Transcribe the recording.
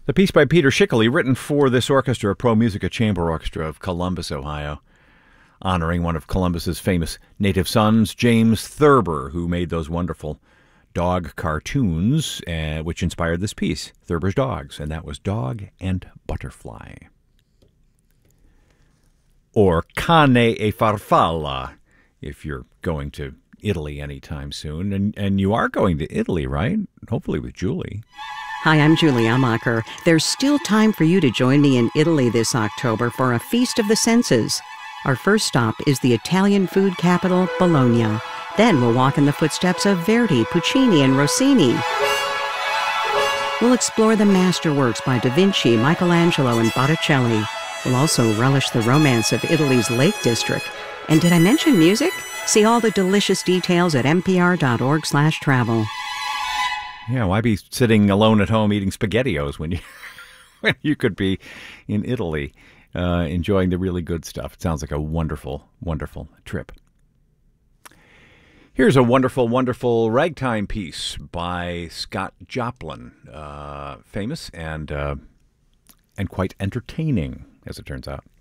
The piece by Peter Schickele, written for this orchestra, Pro Musica Chamber Orchestra of Columbus, Ohio, honoring one of Columbus's famous native sons, James Thurber, who made those wonderful dog cartoons, which inspired this piece, Thurber's Dogs, and that was Dog and Butterfly. Or Cane e Farfalla, if you're going to Italy anytime soon. And you are going to Italy, right? Hopefully with Julie. Hi, I'm Julie Amacher. There's still time for you to join me in Italy this October for a Feast of the Senses. Our first stop is the Italian food capital, Bologna. Then we'll walk in the footsteps of Verdi, Puccini, and Rossini. We'll explore the masterworks by Da Vinci, Michelangelo, and Botticelli. We'll also relish the romance of Italy's Lake District. And did I mention music? See all the delicious details at npr.org/travel. Yeah, why be sitting alone at home eating SpaghettiOs when you could be in Italy enjoying the really good stuff? It sounds like a wonderful, wonderful trip. Here's a wonderful, wonderful ragtime piece by Scott Joplin, famous and quite entertaining, as it turns out.